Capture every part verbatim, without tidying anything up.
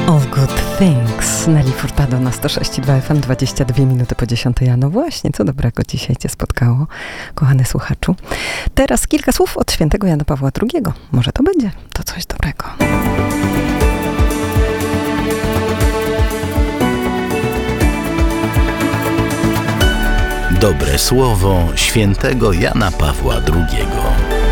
All Good Things. Nelly Furtado na sto sześć i dwa F M, dwadzieścia dwie minuty po dziesiątej. A no właśnie, co dobrego dzisiaj cię spotkało, kochany słuchaczu. Teraz kilka słów od świętego Jana Pawła drugiego. Może to będzie to coś dobrego. Dobre słowo świętego Jana Pawła drugiego.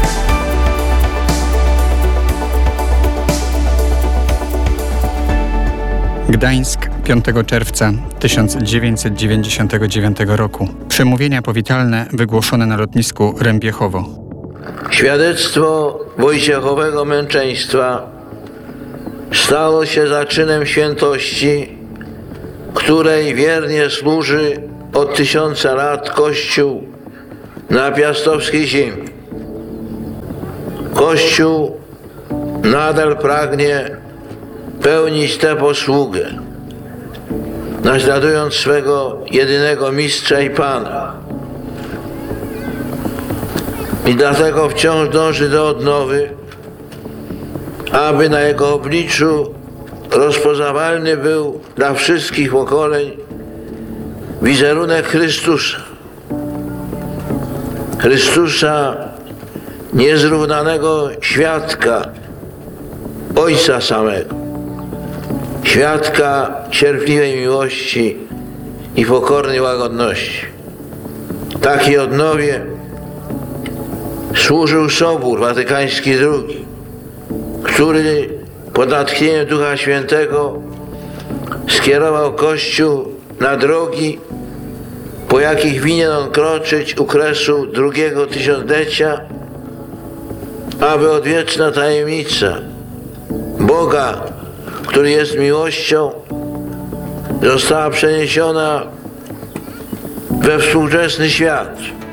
Gdańsk, piątego czerwca tysiąc dziewięćset dziewięćdziesiątego dziewiątego roku. Przemówienia powitalne wygłoszone na lotnisku Rębiechowo. Świadectwo Wojciechowego męczeństwa stało się zaczynem świętości, której wiernie służy od tysiąca lat Kościół na piastowskiej ziemi. Kościół nadal pragnie pełnić tę posługę, naśladując swego jedynego Mistrza i Pana. I dlatego wciąż dąży do odnowy, aby na Jego obliczu rozpoznawalny był dla wszystkich pokoleń wizerunek Chrystusa. Chrystusa niezrównanego świadka Ojca samego. Świadka cierpliwej miłości i pokornej łagodności. Takiej odnowie służył Sobór Watykański drugi, który pod natchnieniem Ducha Świętego skierował Kościół na drogi, po jakich winien on kroczyć u kresu drugiego tysiąclecia, aby odwieczna tajemnica Boga, który jest miłością, została przeniesiona we współczesny świat.